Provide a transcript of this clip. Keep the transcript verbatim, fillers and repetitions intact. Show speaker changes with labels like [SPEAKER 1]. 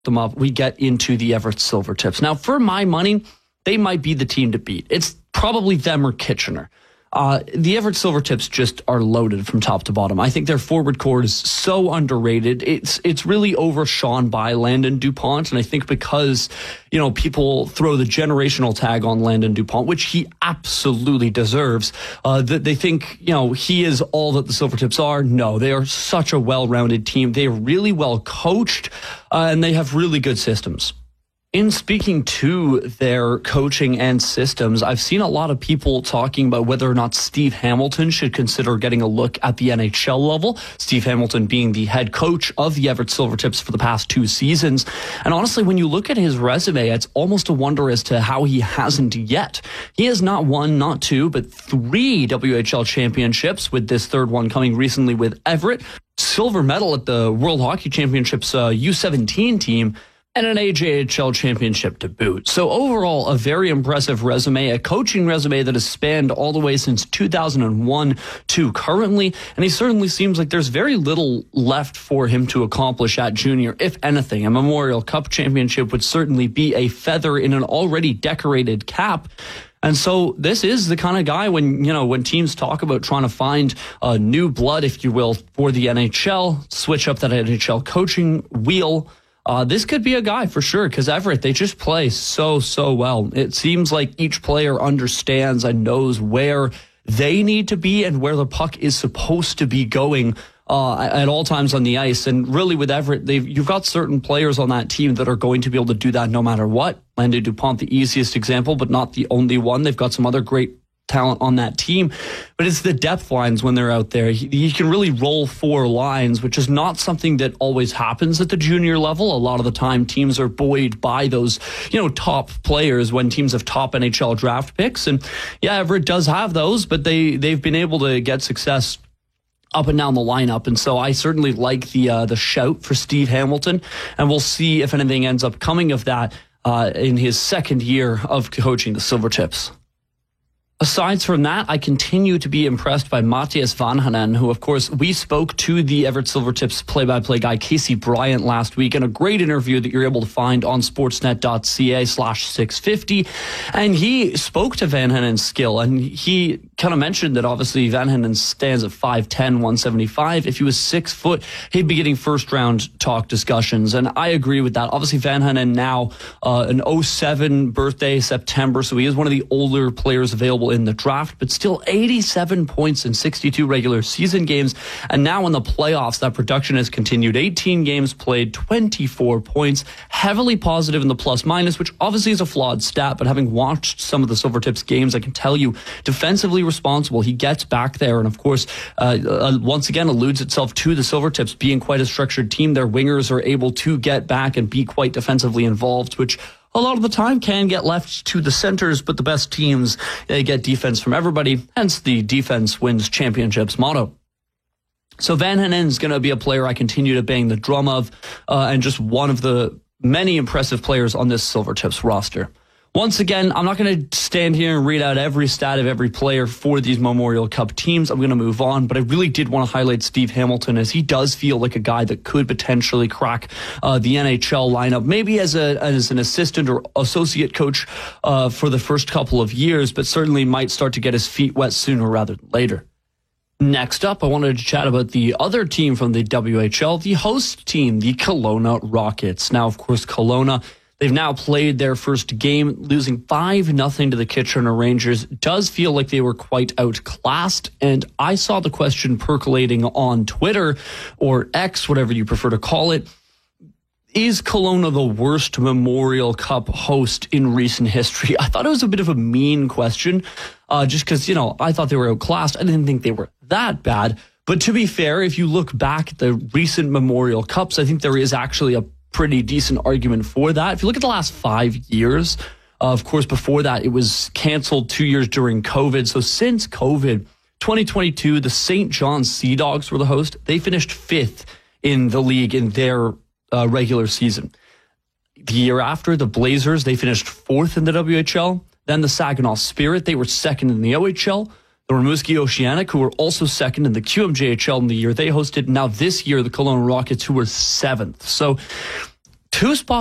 [SPEAKER 1] them up, we get into the Everett Silvertips. Now, for my money, they might be the team to beat. It's probably them or Kitchener. Uh, the Everett Silvertips just are loaded from top to bottom. I think their forward core is so underrated. It's it's really overshone by Landon Dupont, and I think because, you know, people throw the generational tag on Landon Dupont, which he absolutely deserves, uh, that they think, you know, he is all that the Silvertips are. No, they are such a well-rounded team. They are really well coached, uh, and they have really good systems. In speaking to their coaching and systems, I've seen a lot of people talking about whether or not Steve Hamilton should consider getting a look at the N H L level. Steve Hamilton being the head coach of the Everett Silvertips for the past two seasons. And honestly, when you look at his resume, it's almost a wonder as to how he hasn't yet. He has not one, not two, but three W H L championships, with this third one coming recently with Everett. Silver medal at the World Hockey Championships uh, U seventeen team, and an A J H L championship to boot. So overall, a very impressive resume, a coaching resume that has spanned all the way since two thousand one to currently, and he certainly seems like there's very little left for him to accomplish at junior. If anything, a Memorial Cup championship would certainly be a feather in an already decorated cap. And so this is the kind of guy when, you know, when teams talk about trying to find a new blood, if you will, for the N H L, switch up that N H L coaching wheel, Uh, this could be a guy for sure, because Everett, they just play so, so well. It seems like each player understands and knows where they need to be and where the puck is supposed to be going uh, at all times on the ice. And really with Everett, they've, you've got certain players on that team that are going to be able to do that no matter what. Landon Dupont, the easiest example, but not the only one. They've got some other great talent on that team, but it's the depth lines when they're out there. He, he can really roll four lines, which is not something that always happens at the junior level. A lot of the time, teams are buoyed by those, you know, top players when teams have top N H L draft picks. And yeah, Everett does have those, but they, they've been able to get success up and down the lineup. And so I certainly like the, uh, the shout for Steve Hamilton, and we'll see if anything ends up coming of that uh, in his second year of coaching the Silvertips. Aside from that, I continue to be impressed by Matthias Vanhanen, who, of course, we spoke to the Everett Silvertips play-by-play guy, Casey Bryant, last week, in a great interview that you're able to find on sportsnet.ca slash 650. And he spoke to Vanhanen's skill, and he kind of mentioned that obviously Vanhanen stands at five ten, one seventy-five. If he was six foot, he'd be getting first-round talk discussions, and I agree with that. Obviously, Vanhanen now uh, an oh seven birthday, September, so he is one of the older players available in the draft, but still eighty-seven points in sixty-two regular season games. And now in the playoffs, that production has continued. eighteen games played, twenty-four points, heavily positive in the plus minus, which obviously is a flawed stat, but having watched some of the Silvertips games, I can tell you, defensively responsible. He gets back there, and of course, uh, uh, once again, alludes itself to the Silvertips being quite a structured team. Their wingers are able to get back and be quite defensively involved, which a lot of the time can get left to the centers, but the best teams, they get defense from everybody, hence the defense wins championships motto. So Vanhanen is going to be a player I continue to bang the drum of, uh, and just one of the many impressive players on this Silvertips roster. Once again, I'm not going to stand here and read out every stat of every player for these Memorial Cup teams. I'm going to move on, but I really did want to highlight Steve Hamilton, as he does feel like a guy that could potentially crack uh, the N H L lineup, maybe as a as an assistant or associate coach uh, for the first couple of years, but certainly might start to get his feet wet sooner rather than later. Next up, I wanted to chat about the other team from the W H L, the host team, the Kelowna Rockets. Now, of course, Kelowna, they've now played their first game, losing five nothing to the Kitchener Rangers. Does feel like they were quite outclassed, and I saw the question percolating on Twitter, or X, whatever you prefer to call it. Is Kelowna the worst Memorial Cup host in recent history? I thought it was a bit of a mean question, uh, just because, you know, I thought they were outclassed. I didn't think they were that bad. But to be fair, if you look back at the recent Memorial Cups, I think there is actually a pretty decent argument for that. If you look at the last five years, uh, of course, before that, it was canceled two years during COVID. So since COVID, twenty twenty-two, the Saint John Sea Dogs were the host. They finished fifth in the league in their uh, regular season. The year after, the Blazers, they finished fourth in the W H L. Then the Saginaw Spirit, they were second in the O H L. The Rimouski Oceanic, who were also second in the Q M J H L in the year they hosted. Now this year, the Kelowna Rockets, who were seventh. So two spots